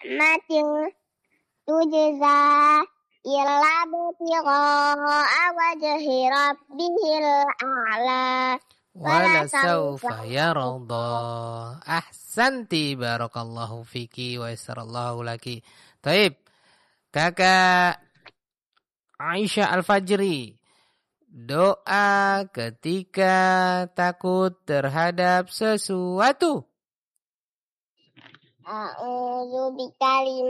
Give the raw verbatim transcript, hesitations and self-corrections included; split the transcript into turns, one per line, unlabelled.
rahmatin tujza illa btigha'a wajhi rabbihil a'la.
Wala sawfa yarda. Ahsanti, barakallahu fiki wa yassarallahu laki. Taib, kakak Aisyah Al-Fajri, doa ketika takut terhadap sesuatu.
A'udzu bikalim